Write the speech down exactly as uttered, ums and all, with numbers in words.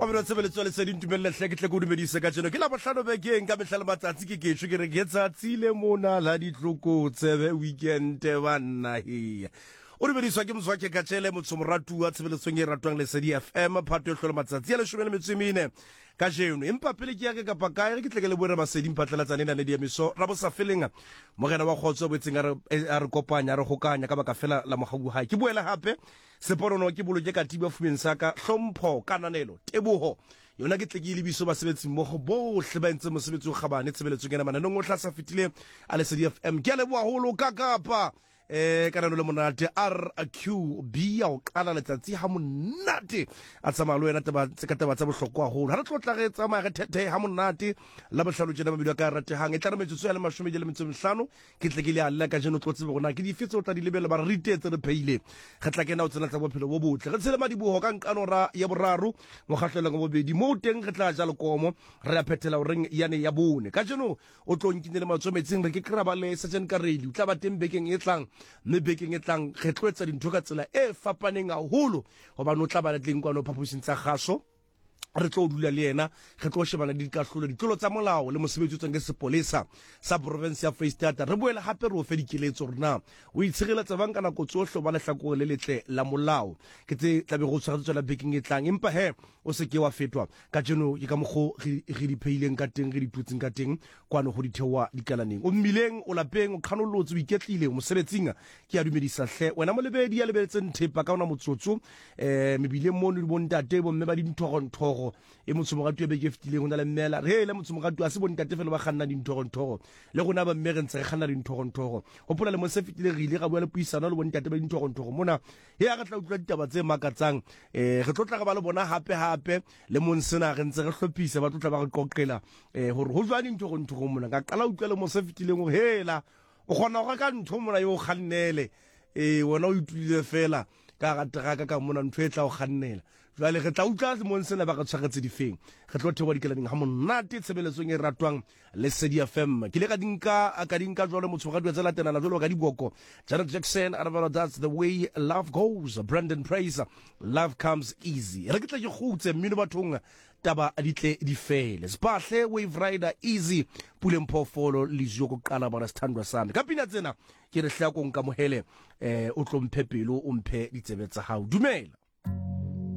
Kamera tsebeletswa le seding tumelle hle ke tle go dumedise ka tseno ke la bohlano bekeng ka mehlala matsatsi ke ke ke re ke tsatsile mona la ditloko tsebe weekend banna he o dumediswa ke mzwake ka tshele motsomoratu wa tsebeletsong e ratwang le Sedi F M phato e hlola matsatsi ya leshome le metso e mene ka jeno empa pele ke ya ke ka pakae ke tle ke le boere maseding phatlalatsa nena le di emiso ra bo sa feelinga mogena wa khotso boetseng a re kopanya re gokanya ka baka fela la mogabu ha ke boela hape seporono ke boloke ka tiba fumeng saka hlompho kananelo teboho yona ke tle ke lebiso ba sebetsi mmogo bohle ba ntse mosebetsi o gabane tshebeletso ke na mananong o tla sa fitile a le Sedi F M ke le boa holo ka kapa eh kana le monate R Q B ya o kala letsatsi ha monate a tsamaya lo yena taba tse ka taba tsa bohlokwa holo ha re tlotla re tsamaya re thethe ha monate la bohlalo tjena mabidi ka rate hang e tla re metsotso ya le mashome le metso mehlano ke tle ke le alla ka jeno tlotse bona ke di fetse o tla di lebele ba re ritetse re pheile re tla kena o tsena tsa bophelo bo botle re tshele madiboho ka nkano ra ya boraro mo kgahlelo go bobedi mo teng re tla ja le komo re ya phethela o reng yane ya bone ka jeno o tlo nkine le matsometseng re ke kraba le Sergeant Kareli o tla ba teng bekeng e tlang mme bekeng e tlang re tloetsa dintho ka tsela e fapaneng haholo hobane o tla ba le tleng kwano phaposing tsa gaso re tlo dula le yena re tlo shebana di ka hlola ditlolo tsa molao le mosebetsi o tseng ke sepolesa sa province ya Free State re boela hape re o fe dikeletso rena o itshireletsa bang kana go tsohle ba le hlakore le letle la molao ke tse tla be go tshwara tsela bekeng e tlang empa he o se ke wa fetwa ka jeno ke ka mogo re di pheileng ka teng re di tutseng ka teng kwano go dithewa dikalaneng o mmileng o lapeng o khanolotse o iketlile mosebetsing ke ya dumedisa hle wena mo lebedi ya lebetseng thepa ka ona motsotso eh mebileng mo le bontate bo mme ba di nthogonthogo e motsomogatu e be ke ftileng o na le mmela re le motsomogatu a se bontate fela ba kganna dinthogonthogo le gona ba mme re ntse re kganna dinthogonthogo gopola le mo se fitile re ile ga bua le puisano le bontate ba dinthogonthogo mona he a ga tla utlwa ditaba tse makatsang eh re tlotla ga ba le bona hape hape le monsena re ntse re hlophisa ba tlotla ba re qoqela eh hore ho jwa dinthogonthogo mona ka qala utlwa le mo se fitileng o hela o gona go ka ntho mona yo khannele eh wona o itulile fela ka ga teraka ka mona ntho e tla o khannela jwale re tla utlwa monsena ba ga tshwaretse difeng re tlo thewa dikelaneng ha monate tshebeletsong e ratwang le Sedi F M ke le ka dinka ka dinka jwale motsogadi wa tsela tenana jwalo ka diboko Janet Jackson arabalo that's the way love goes Brandon Fraser love comes easy re ke tla ke khutse mmino bathong taba ditle di fele spahle wave rider easy puleng phofolo lizio go qala bona sithandwa sami ka pina tsena ke re hlakong ka mohele eh o tlomphe pelo o mphe ditsebe tsa hao dumela